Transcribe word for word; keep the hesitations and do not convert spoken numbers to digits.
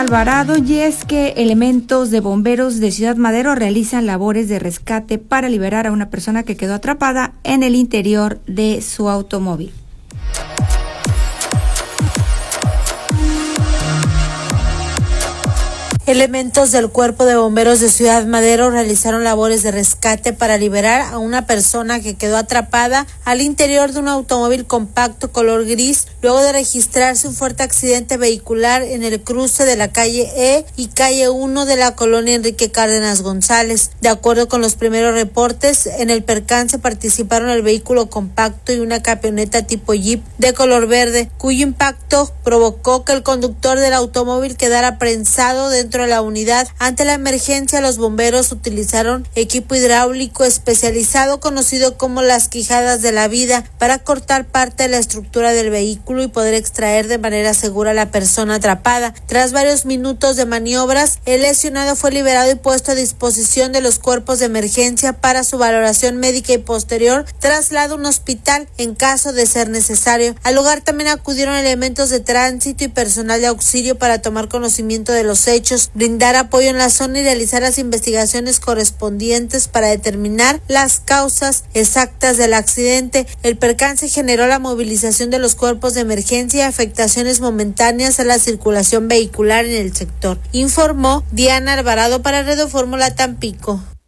Alvarado, y es que elementos de bomberos de Ciudad Madero realizan labores de rescate para liberar a una persona que quedó atrapada en el interior de su automóvil. Elementos del Cuerpo de Bomberos de Ciudad Madero realizaron labores de rescate para liberar a una persona que quedó atrapada al interior de un automóvil compacto color gris, luego de registrarse un fuerte accidente vehicular en el cruce de la calle E y calle uno de la colonia Enrique Cárdenas González. De acuerdo con los primeros reportes, en el percance participaron el vehículo compacto y una camioneta tipo Jeep de color verde, cuyo impacto provocó que el conductor del automóvil quedara prensado dentro de la unidad. Ante la emergencia, los bomberos utilizaron equipo hidráulico especializado conocido como las quijadas de la vida para cortar parte de la estructura del vehículo y poder extraer de manera segura a la persona atrapada. Tras varios minutos de maniobras, el lesionado fue liberado y puesto a disposición de los cuerpos de emergencia para su valoración médica y posterior traslado a un hospital en caso de ser necesario. Al lugar también acudieron elementos de tránsito y personal de auxilio para tomar conocimiento de los hechos, brindar apoyo en la zona y realizar las investigaciones correspondientes para determinar las causas exactas del accidente. El percance generó la movilización de los cuerpos de emergencia y afectaciones momentáneas a la circulación vehicular en el sector, informó Diana Alvarado para Radio Fórmula Tampico.